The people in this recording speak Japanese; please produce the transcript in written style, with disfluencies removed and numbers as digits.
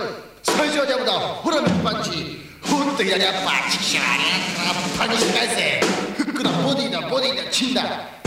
설주하자보다 호라면 반지 어떻게 하냐 빠치시라냐 파니시 갈세 흑구나 보디다 친다